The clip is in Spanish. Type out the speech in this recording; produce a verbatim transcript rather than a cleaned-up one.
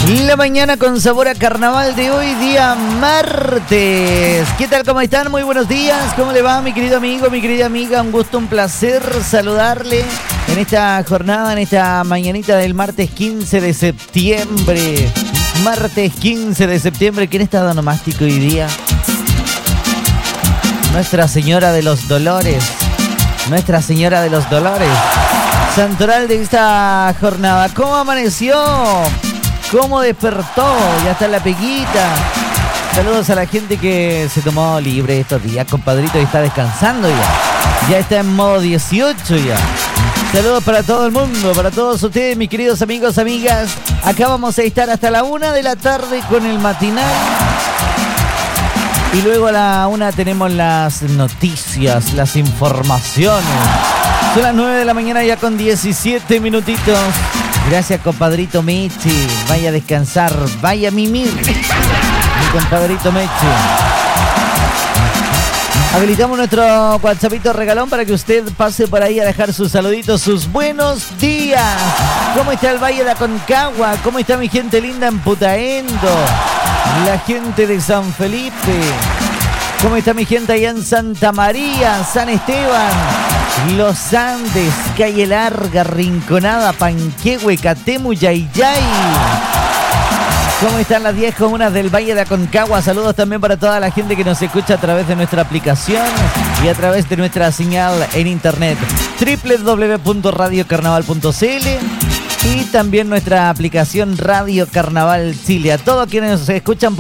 La mañana con sabor a carnaval de hoy, día martes. ¿Qué tal? ¿Cómo están? Muy buenos días. ¿Cómo le va, mi querido amigo, mi querida amiga? Un gusto, un placer saludarle en esta jornada, en esta mañanita del martes quince de septiembre. Martes quince de septiembre. ¿Quién está dando mástico hoy día? Nuestra Señora de los Dolores. Nuestra Señora de los Dolores. Santoral de esta jornada. ¿Cómo amaneció? ¿Cómo despertó? Ya está en la peguita. Saludos a la gente que se tomó libre estos días, compadrito, y está descansando ya. Ya está en modo dieciocho ya. Saludos para todo el mundo, para todos ustedes, mis queridos amigos, amigas. Acá vamos a estar hasta la una de la tarde con el matinal. Y luego a la una tenemos las noticias, las informaciones. Son las nueve de la mañana ya con diecisiete minutitos. Gracias, compadrito Mechi. Vaya a descansar, vaya a mimir. Mi compadrito Mechi. Habilitamos nuestro WhatsAppito regalón para que usted pase por ahí a dejar sus saluditos, sus buenos días. ¿Cómo está el Valle de Aconcagua? ¿Cómo está mi gente linda en Putaendo? La gente de San Felipe. ¿Cómo está mi gente allá en Santa María, San Esteban, Los Andes, Calle Larga, Rinconada, Panquehue, Catemu, Yayay? ¿Cómo están las diez comunas del Valle de Aconcagua? Saludos también para toda la gente que nos escucha a través de nuestra aplicación y a través de nuestra señal en internet doble u doble u doble u punto radio carnaval punto c l y también nuestra aplicación Radio Carnaval Chile. A todos quienes nos escuchan